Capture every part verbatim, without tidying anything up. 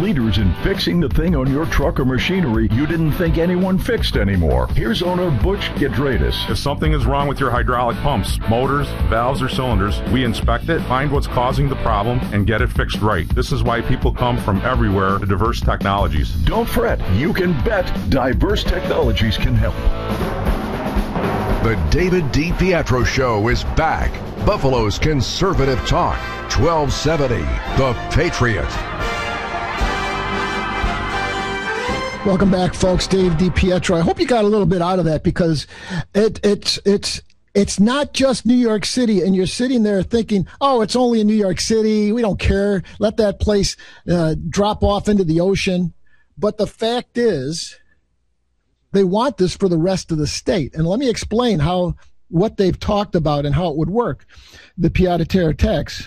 leaders in fixing the thing on your truck or machinery you didn't think anyone fixed anymore. Here's owner Butch Gidradis. If something is wrong with your hydraulic pumps, motors, valves, or cylinders, we inspect it, find what's causing the problem, and get it fixed right. This is why people come from everywhere to Diverse Technologies. Don't fret. You can bet Diverse Technologies can help. The David DiPietro Show is back. Buffalo's conservative talk. twelve seventy The Patriot. Welcome back, folks. Dave DiPietro. I hope you got a little bit out of that, because it, it's it's it's not just New York City, and you're sitting there thinking, oh, it's only in New York City. We don't care. Let that place uh, drop off into the ocean. But the fact is, they want this for the rest of the state. And let me explain how what they've talked about and how it would work. The pied-à-terre tax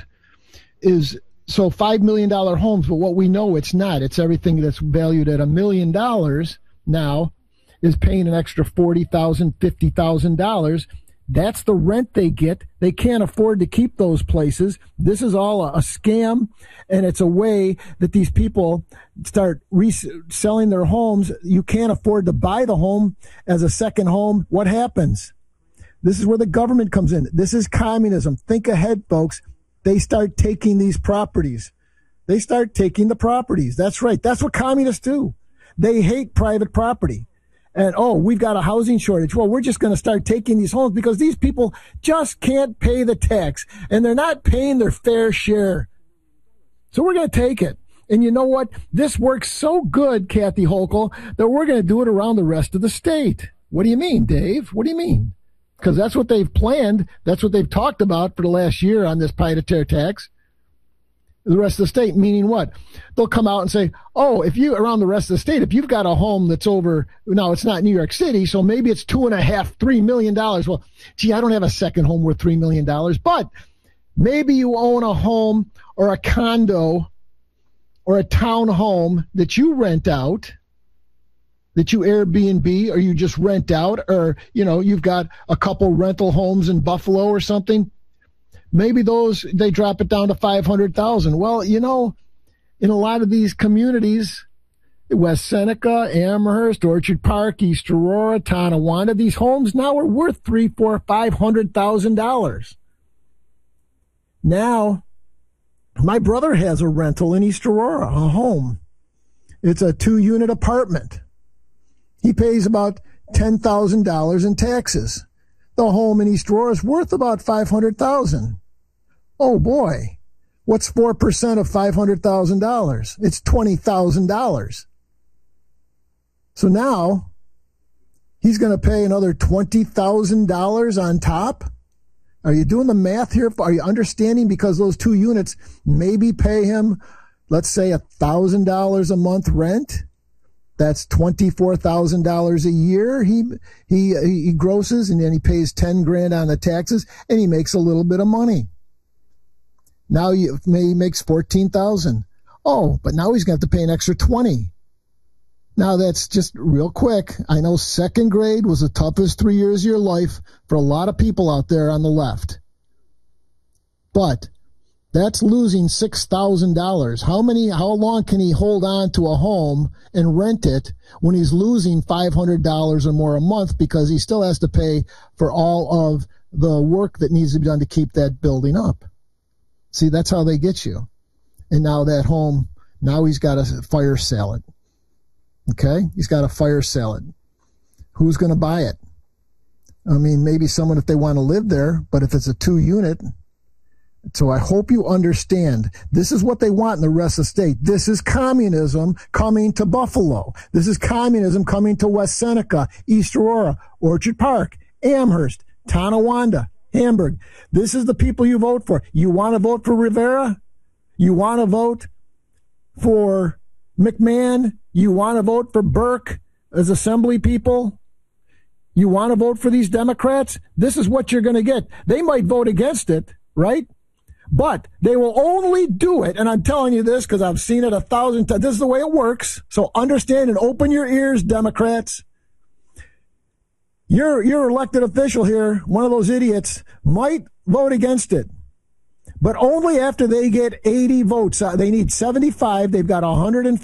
is so five million dollars homes, but what we know it's not. It's everything that's valued at a million dollars now is paying an extra forty thousand dollars, fifty thousand dollars. That's the rent they get. They can't afford to keep those places. This is all a, a scam, and it's a way that these people start reselling their homes. You can't afford to buy the home as a second home. What happens? This is where the government comes in. This is communism. Think ahead, folks. They start taking these properties. They start taking the properties. That's right. That's what communists do. They hate private property. And, oh, we've got a housing shortage. Well, we're just going to start taking these homes because these people just can't pay the tax, and they're not paying their fair share. So we're going to take it. And you know what? This works so good, Kathy Hochul, that we're going to do it around the rest of the state. What do you mean, Dave? What do you mean? Because that's what they've planned. That's what they've talked about for the last year on this pied-à-terre tax. The rest of the state, meaning what? They'll come out and say, oh, if you, around the rest of the state, if you've got a home that's over, now it's not New York City, so maybe it's two and a half, three million dollars. Well, gee, I don't have a second home worth three million dollars, but maybe you own a home or a condo or a town home that you rent out, that you Airbnb or you just rent out, or, you know, you've got a couple rental homes in Buffalo or something. Maybe those, they drop it down to five hundred thousand. Well, you know, in a lot of these communities, West Seneca, Amherst, Orchard Park, East Aurora, Tonawanda, these homes now are worth three, four, five hundred thousand dollars. Now, my brother has a rental in East Aurora, a home. It's a two-unit apartment. He pays about ten thousand dollars in taxes. The home in East Aurora is worth about five hundred thousand dollars. Oh, boy. What's four percent of five hundred thousand dollars? It's twenty thousand dollars. So now he's going to pay another twenty thousand dollars on top? Are you doing the math here? Are you understanding? Because those two units maybe pay him, let's say, one thousand dollars a month rent. That's twenty-four thousand dollars a year he, he, he grosses, and then he pays ten grand on the taxes, and he makes a little bit of money. Now he, he makes fourteen thousand. Oh, but now he's going to have to pay an extra twenty. Now that's just real quick. I know second grade was the toughest three years of your life for a lot of people out there on the left. But that's losing six thousand dollars. How many, how long can he hold on to a home and rent it when he's losing five hundred dollars or more a month because he still has to pay for all of the work that needs to be done to keep that building up? See, that's how they get you. And now that home, now he's got to fire sale it. Okay? He's got to fire sale it. Who's going to buy it? I mean, maybe someone if they want to live there, but if it's a two unit. So I hope you understand. This is what they want in the rest of the state. This is communism coming to Buffalo. This is communism coming to West Seneca, East Aurora, Orchard Park, Amherst, Tonawanda, Hamburg. This is the people you vote for. You want to vote for Rivera? You want to vote for McMahon? You want to vote for Burke as assembly people? You want to vote for these Democrats? This is what you're going to get. They might vote against it, right? But they will only do it, and I'm telling you this because I've seen it a thousand times. This is the way it works. So understand and open your ears, Democrats. Your, your elected official here, one of those idiots, might vote against it, but only after they get eighty votes. Uh, they need seventy-five. They've got one hundred